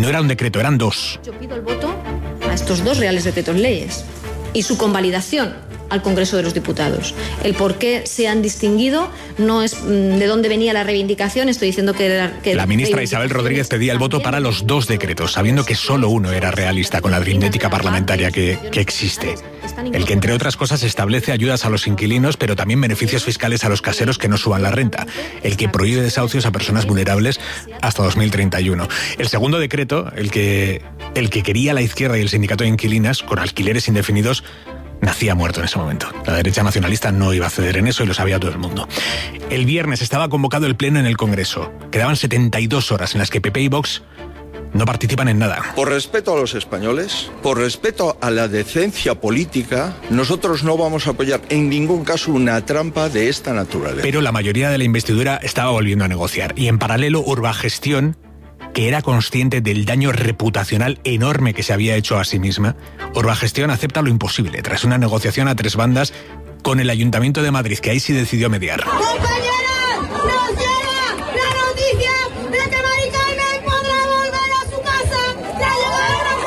no era un decreto, eran dos. Yo pido el voto a estos dos reales decretos leyes y su convalidación al Congreso de los Diputados. El por qué se han distinguido no es de dónde venía la reivindicación. Estoy diciendo que la ministra Isabel Rodríguez pedía el voto para los dos decretos, sabiendo que solo uno era realista con la aritmética parlamentaria que existe. El que, entre otras cosas, establece ayudas a los inquilinos, pero también beneficios fiscales a los caseros que no suban la renta. El que prohíbe desahucios a personas vulnerables hasta 2031. El segundo decreto, el que quería la izquierda y el sindicato de inquilinas, con alquileres indefinidos, nacía muerto en ese momento. La derecha nacionalista no iba a ceder en eso y lo sabía todo el mundo. El viernes estaba convocado el pleno en el Congreso. Quedaban 72 horas en las que PP y Vox no participan en nada. Por respeto a los españoles, por respeto a la decencia política, nosotros no vamos a apoyar en ningún caso una trampa de esta naturaleza. Pero la mayoría de la investidura estaba volviendo a negociar y en paralelo Urbagestión, que era consciente del daño reputacional enorme que se había hecho a sí misma, Urbagestión acepta lo imposible tras una negociación a tres bandas con el Ayuntamiento de Madrid, que ahí sí decidió mediar. ¡Compañeras! ¡Nos llega la noticia de que Mari Carmen podrá volver a su casa! ¡La llevaron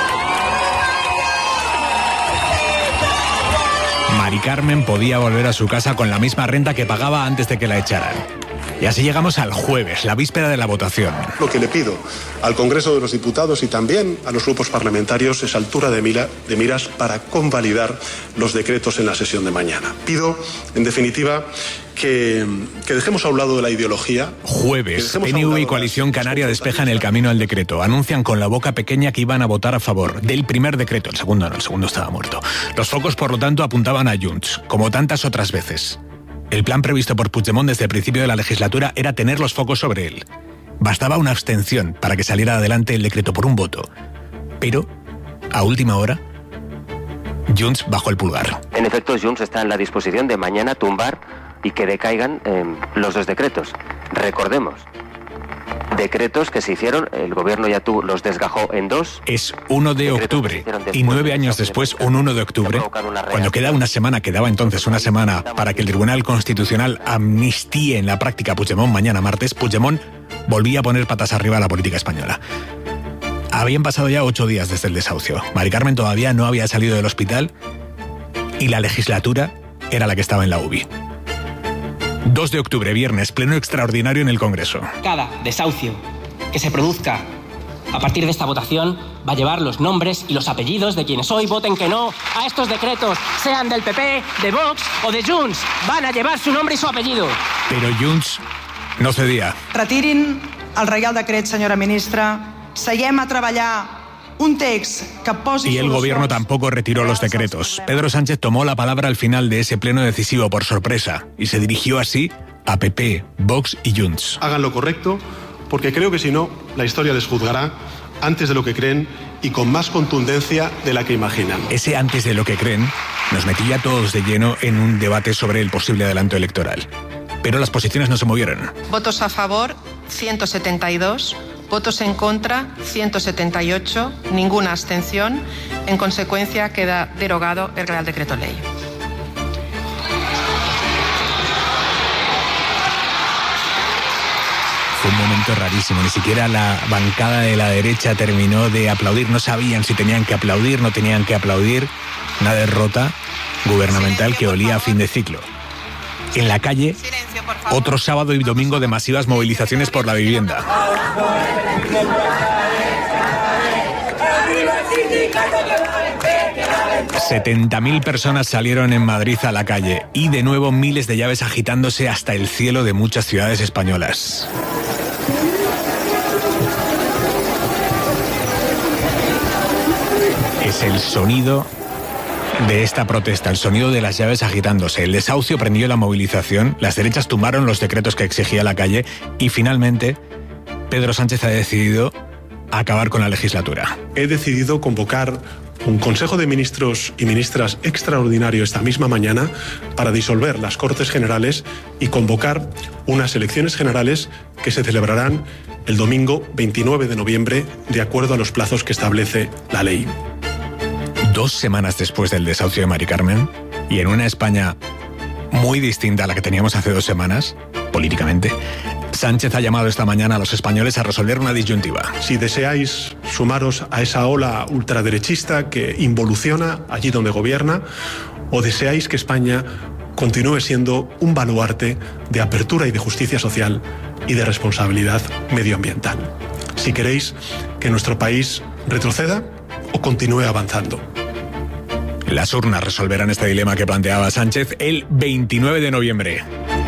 afuera! Mari Carmen podía volver a su casa con la misma renta que pagaba antes de que la echaran. Y así llegamos al jueves, la víspera de la votación. Lo que le pido al Congreso de los Diputados y también a los grupos parlamentarios es altura de miras para convalidar los decretos en la sesión de mañana. Pido, en definitiva, que dejemos a un lado de la ideología. Jueves, PNV y Coalición Canaria despejan el camino al decreto. Anuncian con la boca pequeña que iban a votar a favor del primer decreto. El segundo no, el segundo estaba muerto. Los focos, por lo tanto, apuntaban a Junts, como tantas otras veces. El plan previsto por Puigdemont desde el principio de la legislatura era tener los focos sobre él. Bastaba una abstención para que saliera adelante el decreto por un voto. Pero, a última hora, Junts bajó el pulgar. En efecto, Junts está en la disposición de mañana tumbar y que decaigan los dos decretos. Recordemos, decretos que se hicieron, el gobierno ya los desgajó en dos. Es 1 de octubre y 9 años después, un 1 de octubre, cuando quedaba entonces una semana para que el Tribunal Constitucional amnistíe en la práctica a Puigdemont mañana martes, Puigdemont volvía a poner patas arriba a la política española. Habían pasado ya 8 días desde el desahucio. Mari Carmen todavía no había salido del hospital y la legislatura era la que estaba en la UBI. 2 de octubre, viernes, pleno extraordinario en el Congreso. Cada desahucio que se produzca a partir de esta votación va a llevar los nombres y los apellidos de quienes hoy voten que no a estos decretos, sean del PP, de Vox o de Junts. Van a llevar su nombre y su apellido. Pero Junts no cedía. Retirin el Reial Decret, senyora ministra. Seguem a treballar un text que posi... Y el gobierno tampoco retiró los decretos. Pedro Sánchez tomó la palabra al final de ese pleno decisivo por sorpresa y se dirigió así a PP, Vox y Junts. Hagan lo correcto, porque creo que si no, la historia les juzgará antes de lo que creen y con más contundencia de la que imaginan. Ese antes de lo que creen nos metía a todos de lleno en un debate sobre el posible adelanto electoral. Pero las posiciones no se movieron. Votos a favor, 172. Votos en contra, 178, ninguna abstención. En consecuencia, queda derogado el Real Decreto Ley. Fue un momento rarísimo, ni siquiera la bancada de la derecha terminó de aplaudir, no sabían si tenían que aplaudir, no tenían que aplaudir. Una derrota gubernamental que olía a fin de ciclo. En la calle, otro sábado y domingo de masivas movilizaciones por la vivienda. 70.000 personas salieron en Madrid a la calle y de nuevo miles de llaves agitándose hasta el cielo de muchas ciudades españolas. Es el sonido de esta protesta, el sonido de las llaves agitándose. El desahucio prendió la movilización, las derechas tumbaron los decretos que exigía la calle y finalmente Pedro Sánchez ha decidido acabar con la legislatura. He decidido convocar un Consejo de Ministros y Ministras extraordinario esta misma mañana para disolver las Cortes Generales y convocar unas elecciones generales que se celebrarán el domingo 29 de noviembre de acuerdo a los plazos que establece la ley. 2 semanas después del desahucio de Mari Carmen y en una España muy distinta a la que teníamos hace 2 semanas, políticamente, Sánchez ha llamado esta mañana a los españoles a resolver una disyuntiva. Si deseáis sumaros a esa ola ultraderechista que involuciona allí donde gobierna, o deseáis que España continúe siendo un baluarte de apertura y de justicia social y de responsabilidad medioambiental. Si queréis que nuestro país retroceda o continúe avanzando. Las urnas resolverán este dilema que planteaba Sánchez el 29 de noviembre.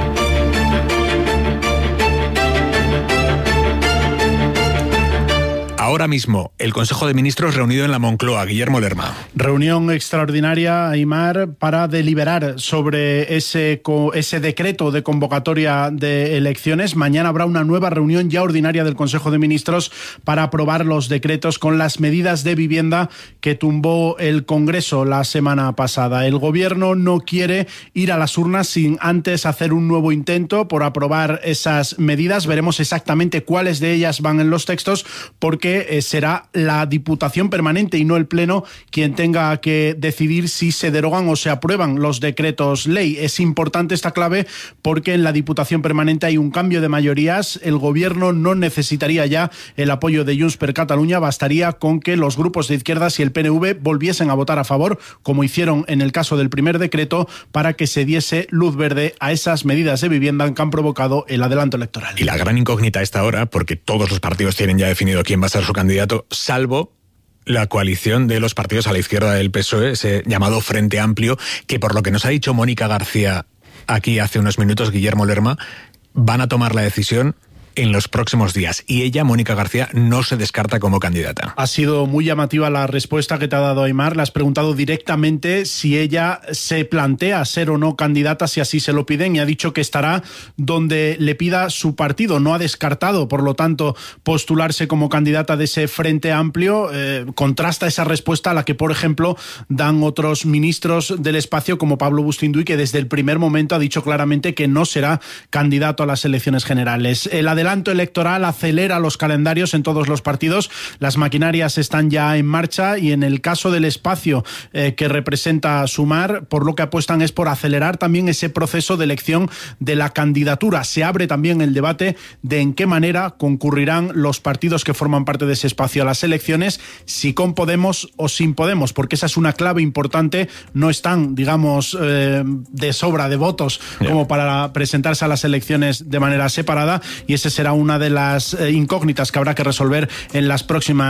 Ahora mismo, el Consejo de Ministros reunido en la Moncloa. Guillermo Lerma. Reunión extraordinaria, Aimar, para deliberar sobre ese decreto de convocatoria de elecciones. Mañana habrá una nueva reunión ya ordinaria del Consejo de Ministros para aprobar los decretos con las medidas de vivienda que tumbó el Congreso la semana pasada. El Gobierno no quiere ir a las urnas sin antes hacer un nuevo intento por aprobar esas medidas. Veremos exactamente cuáles de ellas van en los textos, porque será la Diputación Permanente y no el Pleno quien tenga que decidir si se derogan o se aprueban los decretos ley. Es importante esta clave porque en la Diputación Permanente hay un cambio de mayorías. El Gobierno no necesitaría ya el apoyo de Junts per Catalunya, bastaría con que los grupos de izquierdas y el PNV volviesen a votar a favor, como hicieron en el caso del primer decreto, para que se diese luz verde a esas medidas de vivienda que han provocado el adelanto electoral. Y la gran incógnita a esta hora, porque todos los partidos tienen ya definido quién va a ser su candidato, salvo la coalición de los partidos a la izquierda del PSOE, ese llamado Frente Amplio, que por lo que nos ha dicho Mónica García aquí hace unos minutos, Guillermo Lerma, van a tomar la decisión en los próximos días. Y ella, Mónica García, no se descarta como candidata. Ha sido muy llamativa la respuesta que te ha dado Aimar. Le has preguntado directamente si ella se plantea ser o no candidata, si así se lo piden, y ha dicho que estará donde le pida su partido. No ha descartado, por lo tanto, postularse como candidata de ese Frente Amplio. Contrasta esa respuesta a la que, por ejemplo, dan otros ministros del espacio, como Pablo Bustinduy, que desde el primer momento ha dicho claramente que no será candidato a las elecciones generales. El adelanto electoral acelera los calendarios en todos los partidos. Las maquinarias están ya en marcha y en el caso del espacio que representa Sumar, por lo que apuestan es por acelerar también ese proceso de elección de la candidatura. Se abre también el debate de en qué manera concurrirán los partidos que forman parte de ese espacio a las elecciones, si con Podemos o sin Podemos, porque esa es una clave importante. No están, digamos, de sobra de votos como para presentarse a las elecciones de manera separada, y ese será una de las incógnitas que habrá que resolver en los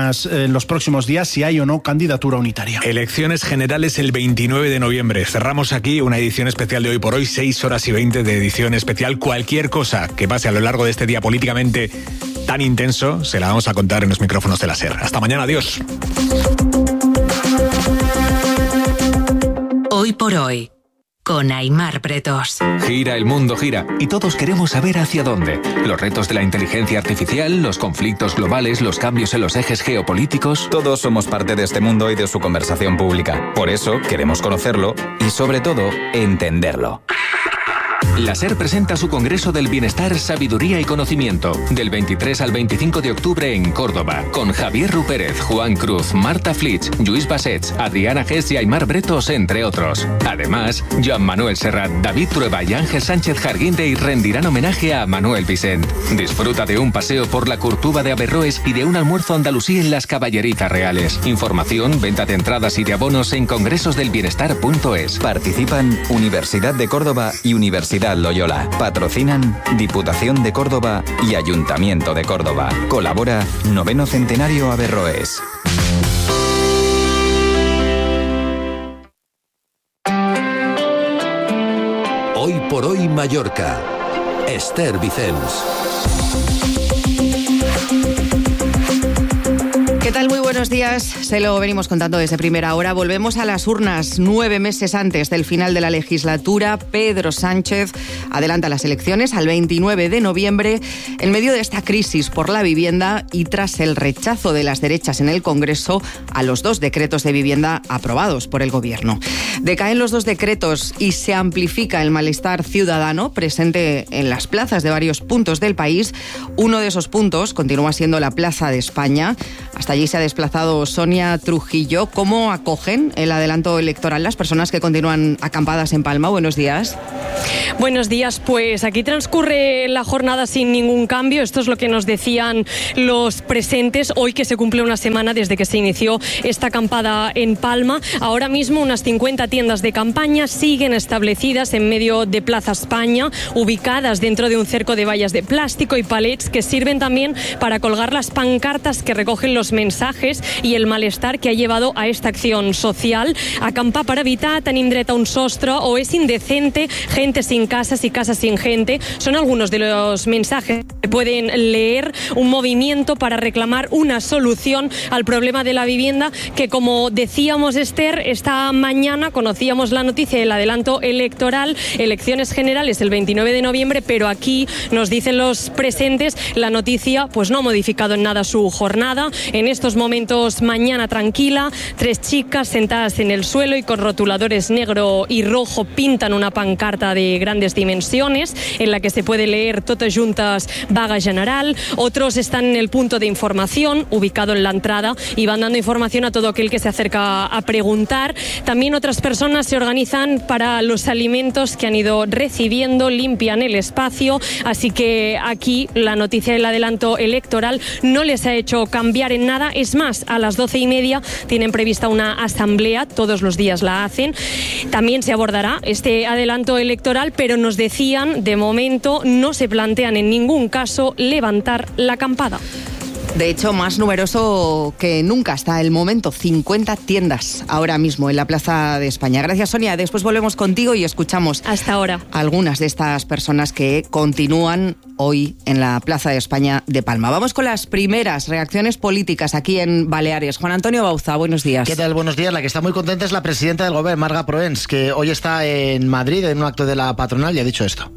próximos días, si hay o no candidatura unitaria. Elecciones generales el 29 de noviembre. Cerramos aquí una edición especial de Hoy por Hoy, 6 horas y 20 de edición especial. Cualquier cosa que pase a lo largo de este día políticamente tan intenso, se la vamos a contar en los micrófonos de la SER. Hasta mañana, adiós. Hoy por Hoy, con Aimar Pretos. Gira, el mundo gira, y todos queremos saber hacia dónde. Los retos de la inteligencia artificial, los conflictos globales, los cambios en los ejes geopolíticos. Todos somos parte de este mundo y de su conversación pública. Por eso queremos conocerlo y, sobre todo, entenderlo. La SER presenta su Congreso del Bienestar, Sabiduría y Conocimiento, del 23 al 25 de octubre en Córdoba, con Javier Rupérez, Juan Cruz, Marta Flitsch, Lluís Bassets, Adriana Gess y Aimar Bretos, entre otros. Además, Joan Manuel Serrat, David Trueba y Ángel Sánchez Jarguindey rendirán homenaje a Manuel Vicent. Disfruta de un paseo por la Curtuba de Averroes y de un almuerzo andalusí en las Caballerizas Reales. Información, venta de entradas y de abonos en congresosdelbienestar.es. Participan Universidad de Córdoba y Universidad Loyola. Patrocinan Diputación de Córdoba y Ayuntamiento de Córdoba. Colabora 9º Centenario Averroes. Hoy por Hoy Mallorca. Esther Vicens. ¿Qué tal? Muy buenos días. Se lo venimos contando desde primera hora. Volvemos a las urnas 9 meses antes del final de la legislatura. Pedro Sánchez adelanta las elecciones al 29 de noviembre en medio de esta crisis por la vivienda y tras el rechazo de las derechas en el Congreso a los 2 decretos de vivienda aprobados por el Gobierno. Decaen los 2 decretos y se amplifica el malestar ciudadano presente en las plazas de varios puntos del país. Uno de esos puntos continúa siendo la Plaza de España. Hasta allí se ha desplazado desplazado Sonia Trujillo. ¿Cómo acogen el adelanto electoral las personas que continúan acampadas en Palma? Buenos días. Buenos días, pues aquí transcurre la jornada sin ningún cambio. Esto es lo que nos decían los presentes hoy, que se cumple una semana desde que se inició esta acampada en Palma. Ahora mismo unas 50 tiendas de campaña siguen establecidas en medio de Plaza España, ubicadas dentro de un cerco de vallas de plástico y palets que sirven también para colgar las pancartas que recogen los mensajes y el malestar que ha llevado a esta acción social. Acampar per evitar, tenim dret a un sostre o es indecente, gente sin casas y casas sin gente. Son algunos de los mensajes que pueden leer. Un movimiento para reclamar una solución al problema de la vivienda que, como decíamos, Esther, esta mañana conocíamos la noticia del adelanto electoral, elecciones generales el 29 de noviembre, pero aquí nos dicen los presentes, la noticia pues no ha modificado en nada su jornada. En estos momentos, mañana tranquila, 3 chicas sentadas en el suelo y con rotuladores negro y rojo pintan una pancarta de grandes dimensiones en la que se puede leer totes juntas vaga general. Otros están en el punto de información ubicado en la entrada y van dando información a todo aquel que se acerca a preguntar. También otras personas se organizan para los alimentos que han ido recibiendo, limpian el espacio, así que aquí la noticia del adelanto electoral no les ha hecho cambiar en nada. Es más, a las 12:30 tienen prevista una asamblea, todos los días la hacen. También se abordará este adelanto electoral, pero nos decían, de momento no se plantean en ningún caso levantar la acampada. De hecho, más numeroso que nunca hasta el momento, 50 tiendas ahora mismo en la Plaza de España. Gracias, Sonia. Después volvemos contigo y escuchamos hasta ahora algunas de estas personas que continúan hoy en la Plaza de España de Palma. Vamos con las primeras reacciones políticas aquí en Baleares. Juan Antonio Bauza, buenos días. ¿Qué tal? Buenos días. La que está muy contenta es la presidenta del Gobierno, Marga Proens, que hoy está en Madrid en un acto de la patronal y ha dicho esto.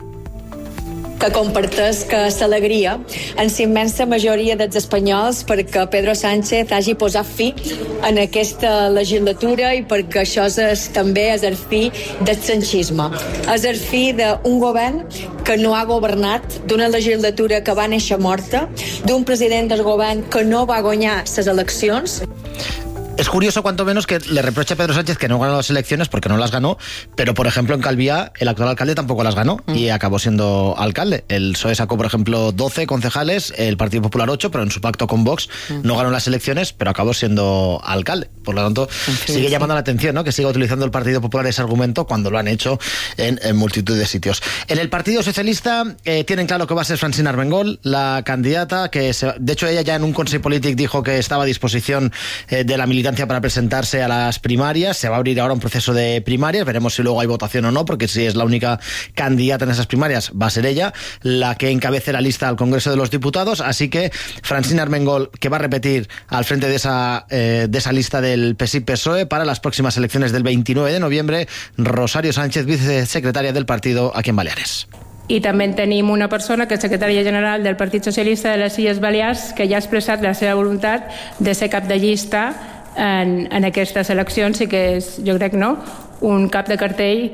Que comparteix que s'alegria en la immensa majoria dels espanyols perquè Pedro Sánchez hagi posat fi en aquesta legislatura i perquè això és també el fi del sanchisme. És el fi d'un govern que no ha governat, d'una legislatura que va néixer morta, d'un president del govern que no va guanyar les eleccions. Es curioso, cuanto menos, que le reprocha a Pedro Sánchez que no ganó las elecciones porque no las ganó, pero, por ejemplo, en Calviá el actual alcalde tampoco las ganó y acabó siendo alcalde. El PSOE sacó, por ejemplo, 12 concejales, el Partido Popular 8, pero en su pacto con Vox no ganó las elecciones, pero acabó siendo alcalde. Por lo tanto, sigue llamando la atención, ¿no?, que siga utilizando el Partido Popular ese argumento cuando lo han hecho en multitud de sitios. En el Partido Socialista tienen claro que va a ser Francina Armengol la candidata, de hecho ella ya en un Consell Polític dijo que estaba a disposición de la militancia para presentarse a las primarias. Se va a abrir ahora un proceso de primarias, veremos si luego hay votación o no, porque si es la única candidata en esas primarias va a ser ella la que encabece la lista al Congreso de los Diputados, así que Francina Armengol, que va a repetir al frente de esa lista del PSI-PSOE para las próximas elecciones del 29 de noviembre, Rosario Sánchez, vicesecretaria del partido aquí en Baleares. I també tenim una persona que és secretària general del Partit Socialista de les Illes Balears que ja ha expressat la seva voluntat de ser cap de llista en aquestes eleccions i que és, jo crec, no, un cap de cartell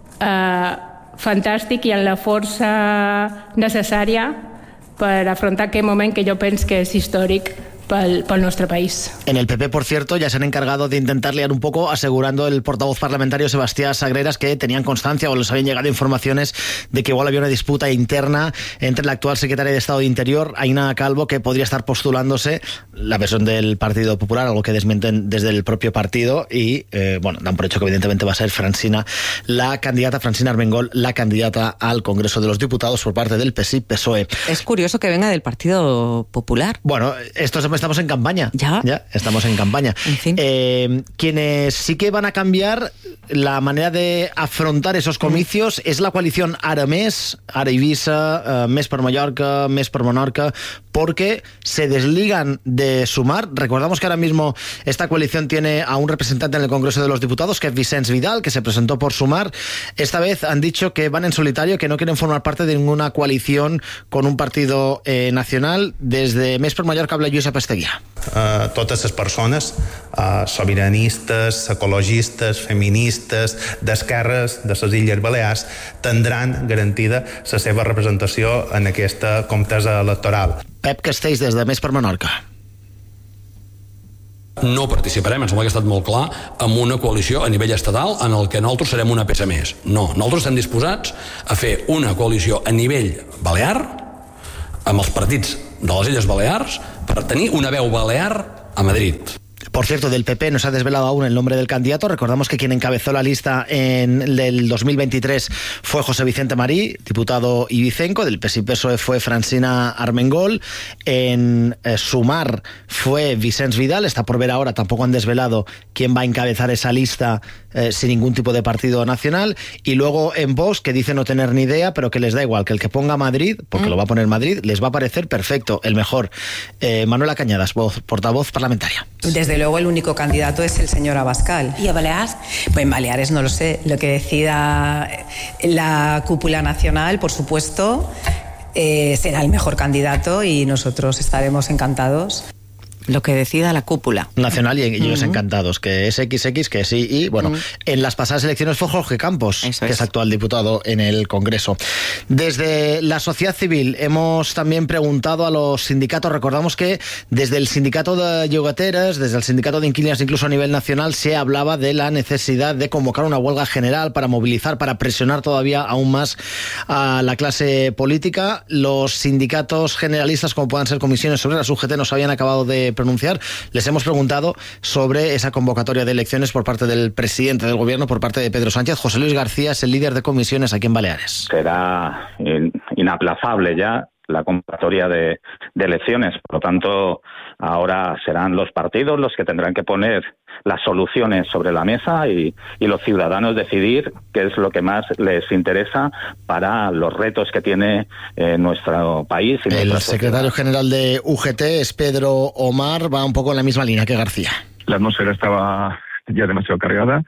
fantàstic i amb la força necessària per afrontar aquest moment que jo penso que és històric pel nuestro país. En el PP, por cierto, ya se han encargado de intentar liar un poco, asegurando el portavoz parlamentario Sebastián Sagreras que tenían constancia o les habían llegado informaciones de que igual había una disputa interna entre la actual secretaria de Estado de Interior, Aina Calvo, que podría estar postulándose, la versión del Partido Popular, algo que desmienten desde el propio partido, y dan por hecho que evidentemente va a ser Francina Armengol, la candidata al Congreso de los Diputados por parte del PSI-PSOE. Es curioso que venga del Partido Popular. Bueno, estamos en campaña. ¿Ya? Estamos en campaña. En fin. Quienes sí que van a cambiar la manera de afrontar esos comicios es la coalición Ara Més, Ara Eivissa, Més per Mallorca, Més per Menorca, porque se desligan de Sumar. Recordamos que ahora mismo esta coalición tiene a un representante en el Congreso de los Diputados, que es Vicenç Vidal, que se presentó por Sumar. Esta vez han dicho que van en solitario, que no quieren formar parte de ninguna coalición con un partido nacional. Desde Més per Mallorca habla Lluís Apesteguía. Totes les persones sobiranistes, ecologistes, feministes, d'esquerres de les Illes Balears tindran garantida la seva representació en aquesta contesa electoral. Pep Castells, des de Més per Menorca. No participarem, em sembla que ha estat molt clar, en una coalició a nivell estatal en el que nosaltres serem una peça més. No, nosaltres estem disposats a fer una coalició a nivell balear amb els partits de les Illes Balears per tenir una veu balear a Madrid. Por cierto, del PP no se ha desvelado aún el nombre del candidato. Recordamos que quien encabezó la lista en el 2023 fue José Vicente Marí, diputado ibicenco. Del PSI-PSOE fue Francina Armengol. En Sumar fue Vicens Vidal. Está por ver ahora, tampoco han desvelado quién va a encabezar esa lista sin ningún tipo de partido nacional. Y luego en Vox, que dice no tener ni idea, pero que les da igual, que el que ponga Madrid, porque lo va a poner Madrid, les va a parecer perfecto, el mejor. Manuela Cañadas, portavoz parlamentaria. Desde luego el único candidato es el señor Abascal. ¿Y a Baleares? Pues en Baleares no lo sé. Lo que decida la cúpula nacional, por supuesto, será el mejor candidato y nosotros estaremos encantados. Lo que decida la cúpula nacional y ellos encantados, que es XX, que sí, y bueno, en las pasadas elecciones fue Jorge Campos, que es actual diputado en el Congreso. Desde la sociedad civil hemos también preguntado a los sindicatos. Recordamos que desde el sindicato de llogateres, desde el sindicato de inquilinos, incluso a nivel nacional, se hablaba de la necesidad de convocar una huelga general para movilizar, para presionar todavía aún más a la clase política. Los sindicatos generalistas, como puedan ser comisiones obreras, UGT, nos habían acabado de pronunciar. Les hemos preguntado sobre esa convocatoria de elecciones por parte del presidente del gobierno, por parte de Pedro Sánchez. José Luis García es el líder de comisiones aquí en Baleares. Será inaplazable ya la convocatoria de elecciones. Por lo tanto, ahora serán los partidos los que tendrán que poner las soluciones sobre la mesa y los ciudadanos decidir qué es lo que más les interesa para los retos que tiene nuestro país. Y el secretario general de UGT es Pedro Omar, va un poco en la misma línea que García. La atmósfera estaba ya demasiado cargada.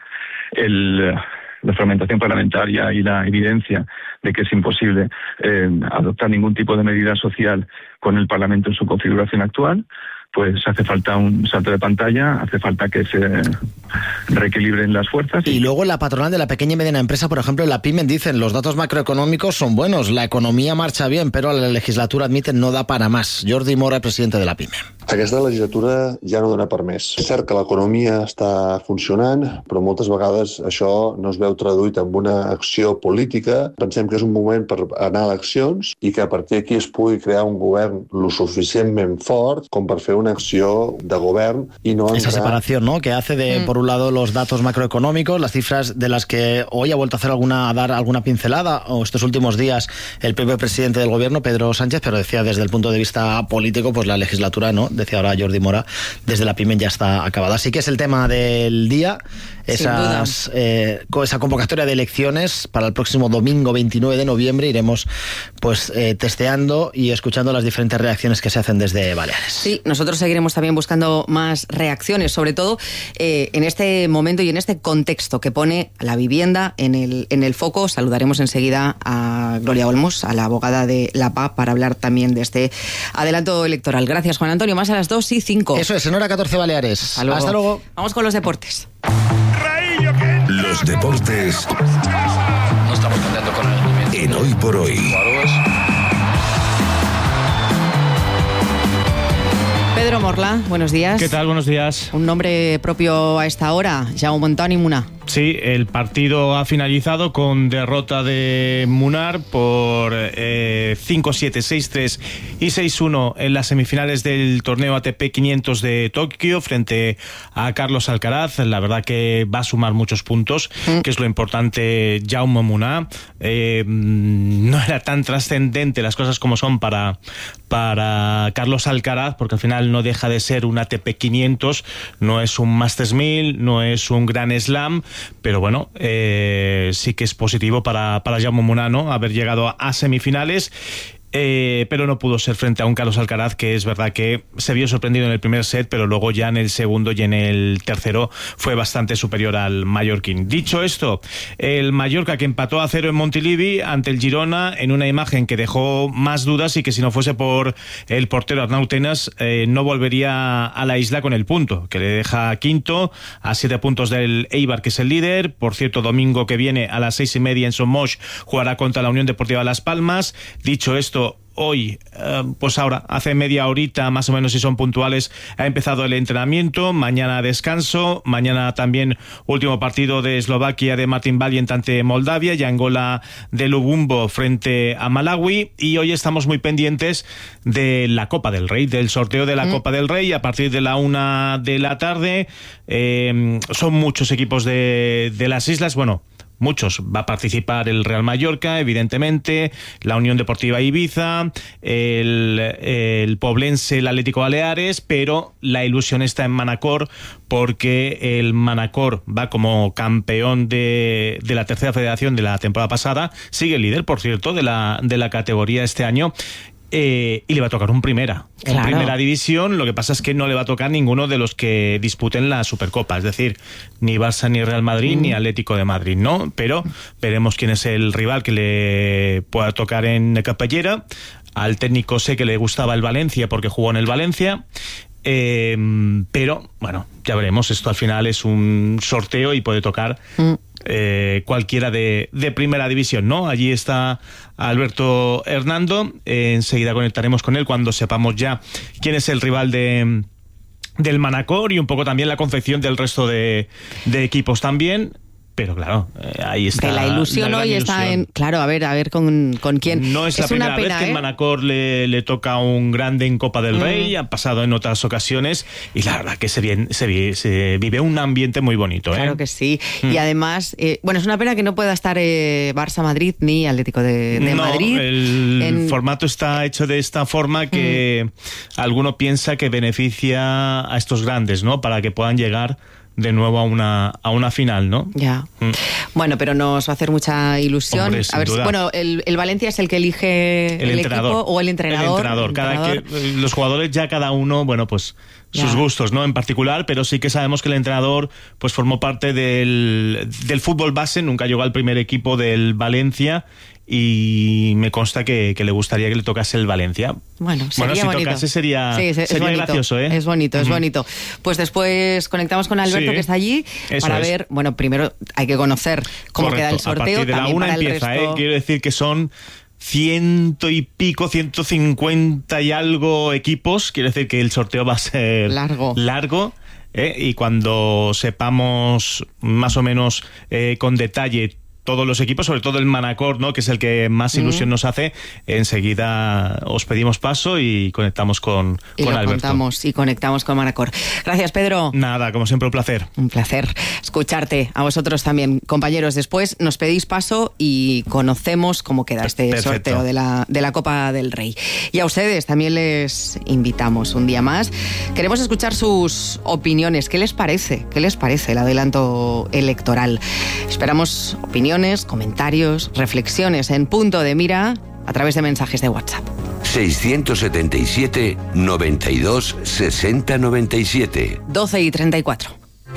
La fragmentación parlamentaria y la evidencia de que es imposible adoptar ningún tipo de medida social con el Parlamento en su configuración actual, pues hace falta un salto de pantalla, hace falta que se reequilibren las fuerzas. Y luego la patronal de la pequeña y mediana empresa, por ejemplo, en la PYME, dicen los datos macroeconómicos son buenos, la economía marcha bien, pero la legislatura, admiten, no da para más. Jordi Mora, presidente de la PYME. Aquesta legislatura ja no dona per més. És cert que l'economia està funcionant, però moltes vegades això no es veu traduït en una acció política. Pensem que és un moment per anar a eleccions i que a partir d'aquí es pugui crear un govern lo suficientment fort com per fer una acció de govern y no esa separación, ¿no?, que hace de por un lado los datos macroeconómicos, las cifras de las que hoy ha vuelto a dar alguna pincelada, o estos últimos días el propio presidente del gobierno, Pedro Sánchez, pero decía desde el punto de vista político, pues la legislatura, ¿no?, decía ahora Jordi Mora, desde la PYME ya está acabada. Así que es el tema del día, esa convocatoria de elecciones para el próximo domingo 29 de noviembre. Iremos pues testeando y escuchando las diferentes reacciones que se hacen desde Baleares. Sí, nosotros seguiremos también buscando más reacciones, sobre todo en este momento y en este contexto que pone la vivienda en el foco. Saludaremos enseguida a Gloria Olmos, a la abogada de la PA, para hablar también de este adelanto electoral. Gracias, Juan Antonio. Más a las 2:05. Eso es, en hora 14 Baleares. Hasta luego. Vamos con los deportes. Los deportes No estamos contentos con el rendimiento. en Hoy por Hoy. Pedro Morla, buenos días. ¿Qué tal? Buenos días. Un nombre propio a esta hora, Jaume Antoni Munar. Sí, el partido ha finalizado con derrota de Munar por 5-7, 6-3 y 6-1 en las semifinales del torneo ATP 500 de Tokio frente a Carlos Alcaraz. La verdad que va a sumar muchos puntos, que es lo importante. Jaume Munar no era tan trascendente, las cosas como son, para Carlos Alcaraz, porque al final no deja de ser un ATP 500, no es un Masters 1000, no es un Grand Slam, pero bueno, sí que es positivo para Jaume Munar, ¿no?, haber llegado a semifinales. Pero no pudo ser frente a un Carlos Alcaraz que es verdad que se vio sorprendido en el primer set, pero luego ya en el segundo y en el tercero fue bastante superior al mallorquín. Dicho esto, el Mallorca, que empató a 0 en Montilivi ante el Girona en una imagen que dejó más dudas y que si no fuese por el portero Arnau Tenas no volvería a la isla con el punto, que le deja quinto a 7 puntos del Eibar, que es el líder. Por cierto, domingo que viene a las 6:30 en Somos jugará contra la Unión Deportiva Las Palmas. Dicho esto, hoy, pues ahora, hace media horita más o menos, si son puntuales, ha empezado el entrenamiento. Mañana descanso, mañana también último partido de Eslovaquia de Martin Valiant ante Moldavia y Angola de Lubumbo frente a Malawi. Y hoy estamos muy pendientes de la Copa del Rey, del sorteo de la Copa del Rey a partir de la 1 de la tarde. Son muchos equipos de las islas, bueno, muchos. Va a participar el Real Mallorca, evidentemente, la Unión Deportiva Ibiza, el Poblense, el Atlético Baleares, pero la ilusión está en Manacor, porque el Manacor va como campeón de la tercera federación de la temporada pasada, sigue el líder, por cierto, de la categoría este año. Y le va a tocar un primera división. Lo que pasa es que no le va a tocar ninguno de los que disputen la Supercopa, es decir, ni Barça, ni Real Madrid, ni Atlético de Madrid, ¿no? Pero veremos quién es el rival que le pueda tocar en Capellera. Al técnico sé que le gustaba el Valencia porque jugó en el Valencia. Pero bueno, ya veremos. Esto al final es un sorteo y puede tocar cualquiera de primera división, ¿no? Allí está Alberto Hernando. Enseguida conectaremos con él cuando sepamos ya quién es el rival del Manacor y un poco también la confección del resto de equipos también. Pero claro, ahí está. Que la ilusión hoy está en... Claro, a ver con quién. No es la primera vez que en Manacor le toca un grande en Copa del Rey, ha pasado en otras ocasiones y la verdad que se vive un ambiente muy bonito. Claro que sí. Y además, bueno, es una pena que no pueda estar Barça-Madrid ni Atlético de Madrid. El formato está hecho de esta forma que alguno piensa que beneficia a estos grandes, ¿no? Para que puedan llegar de nuevo a una final, ¿no? Ya. Bueno, pero nos va a hacer mucha ilusión. Hombre, a ver, bueno, el Valencia es el que elige el equipo o el entrenador. Los jugadores ya cada uno, bueno, pues sus gustos, ¿no? En particular, pero sí que sabemos que el entrenador pues formó parte del fútbol base, nunca llegó al primer equipo del Valencia y me consta que le gustaría que le tocase el Valencia. Bueno, si bonito. Tocase sería gracioso, ¿eh? Es bonito, es bonito. Pues después conectamos con Alberto, que está allí, para ver, bueno, primero hay que conocer cómo queda el sorteo. A partir de la 1 empieza, quiero decir que son 100 y pico, 150 y algo equipos, quiere decir que el sorteo va a ser largo. Y cuando sepamos más o menos con detalle todos los equipos, sobre todo el Manacor, ¿no? Que es el que más ilusión nos hace, enseguida os pedimos paso y conectamos con Alberto. Y conectamos con Manacor. Gracias, Pedro. Nada, como siempre, un placer. Un placer escucharte, a vosotros también. Compañeros, después nos pedís paso y conocemos cómo queda este sorteo de la Copa del Rey. Y a ustedes también les invitamos un día más. Queremos escuchar sus opiniones. ¿Qué les parece? ¿Qué les parece el adelanto electoral? Esperamos opiniones, comentarios, reflexiones en Punto de Mira a través de mensajes de WhatsApp. 677 92 60 97. 12:34.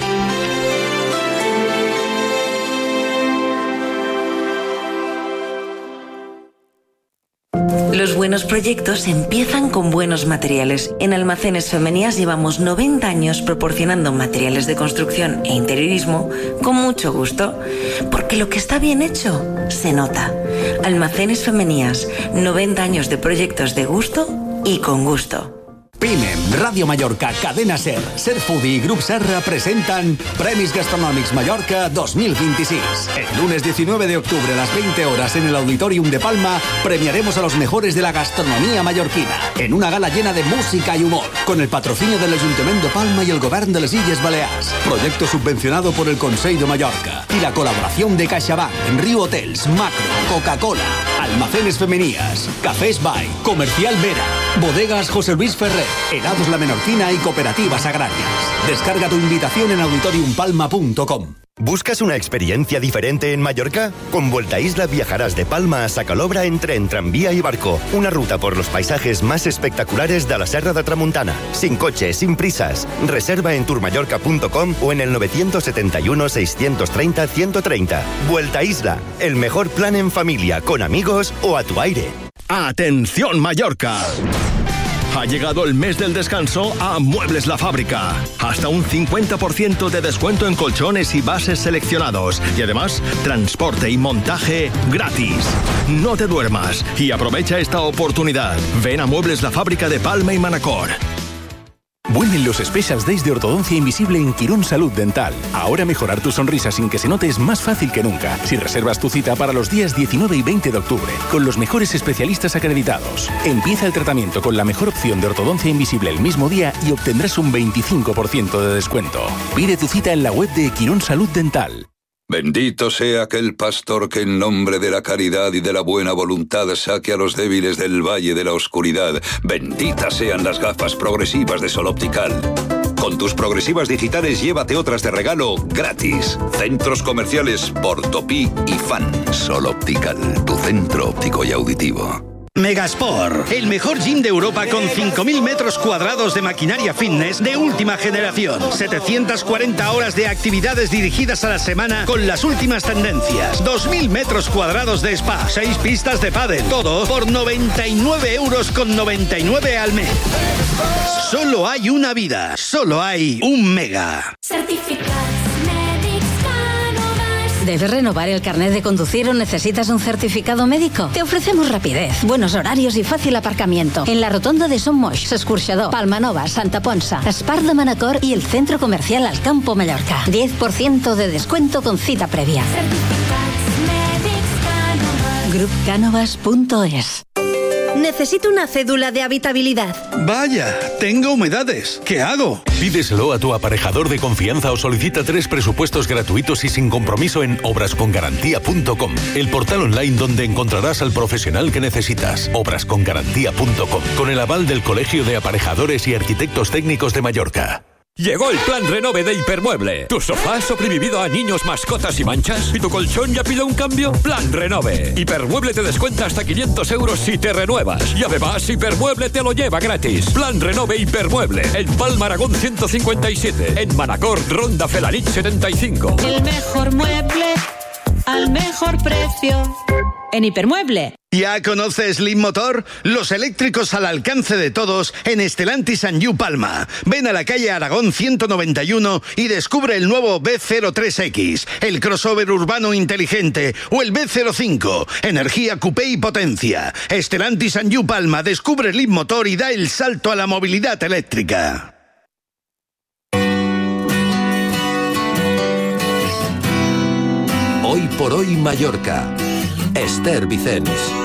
Los buenos proyectos empiezan con buenos materiales. En Almacenes Femenías llevamos 90 años proporcionando materiales de construcción e interiorismo con mucho gusto, porque lo que está bien hecho se nota. Almacenes Femenías, 90 años de proyectos de gusto y con gusto. PIMEM, Radio Mallorca, Cadena SER, Ser Foodie y Grup Serra presenten Premis Gastronòmics Mallorca 2026. El lunes 19 de octubre a las 20 horas en el Auditorium de Palma premiaremos a los mejores de la gastronomía mallorquina en una gala llena de música y humor, con el patrocinio del Ayuntamiento de Palma y el Govern de les Illes Balears. Proyecto subvencionado por el Consell de Mallorca y la colaboración de CaixaBank, Riu Hotels, Macro, Coca-Cola, Almacenes Femenías, Cafés Bay, Comercial Vera, Bodegas José Luis Ferrer, Helados La Menorquina y Cooperativas Agrarias. Descarga tu invitación en auditoriumpalma.com. ¿Buscas una experiencia diferente en Mallorca? Con Vuelta Isla viajarás de Palma a Sacalobra en tren, tranvía y barco. Una ruta por los paisajes más espectaculares de la Serra de Tramuntana. Sin coche, sin prisas. Reserva en tourmallorca.com o en el 971 630 130. Vuelta Isla, el mejor plan en familia, con amigos o a tu aire. ¡Atención Mallorca! Ha llegado el mes del descanso a Muebles La Fábrica. Hasta un 50% de descuento en colchones y bases seleccionados. Y además, transporte y montaje gratis. No te duermas y aprovecha esta oportunidad. Ven a Muebles La Fábrica de Palma y Manacor. Vuelven los Special Days de Ortodoncia Invisible en Quirón Salud Dental. Ahora mejorar tu sonrisa sin que se note es más fácil que nunca. Si reservas tu cita para los días 19 y 20 de octubre, con los mejores especialistas acreditados. Empieza el tratamiento con la mejor opción de ortodoncia invisible el mismo día y obtendrás un 25% de descuento. Pide tu cita en la web de Quirón Salud Dental. Bendito sea aquel pastor que en nombre de la caridad y de la buena voluntad saque a los débiles del valle de la oscuridad. Benditas sean las gafas progresivas de Sol Optical. Con tus progresivas digitales llévate otras de regalo gratis. Centros comerciales Portopí y Fan. Sol Optical, tu centro óptico y auditivo. Megasport, el mejor gym de Europa con 5.000 metros cuadrados de maquinaria fitness de última generación. 740 horas de actividades dirigidas a la semana con las últimas tendencias. 2.000 metros cuadrados de spa, 6 pistas de pádel, todo por 99,99 € al mes. Solo hay una vida, solo hay un Mega. ¿Debes renovar el carnet de conducir o necesitas un certificado médico? Te ofrecemos rapidez, buenos horarios y fácil aparcamiento. En la rotonda de Son Moix, Escorxador, Palmanova, Santa Ponsa, Espart de Manacor y el Centro Comercial Alcampo Mallorca. 10% de descuento con cita previa. Grupcanovas.es. Necesito una cédula de habitabilidad. Vaya, tengo humedades. ¿Qué hago? Pídeselo a tu aparejador de confianza o solicita 3 presupuestos gratuitos y sin compromiso en obrascongarantía.com, el portal online donde encontrarás al profesional que necesitas. Obrascongarantía.com, con el aval del Colegio de Aparejadores y Arquitectos Técnicos de Mallorca. Llegó el plan Renove de Hipermueble. ¿Tu sofá ha sobrevivido a niños, mascotas y manchas? ¿Y tu colchón ya pide un cambio? Plan Renove. Hipermueble te descuenta hasta 500 € si te renuevas. Y además, Hipermueble te lo lleva gratis. Plan Renove Hipermueble. En Palma Aragón 157. En Manacor, Ronda Felanich 75. El mejor mueble al mejor precio. En Hipermueble. ¿Ya conoces Leap Motor? Los eléctricos al alcance de todos en Stellantis and You Palma. Ven a la calle Aragón 191 y descubre el nuevo B03X, el crossover urbano inteligente, o el B05, energía coupé y potencia. Stellantis and You Palma descubre Leap Motor y da el salto a la movilidad eléctrica. Hoy por hoy Mallorca. Esther Vicens.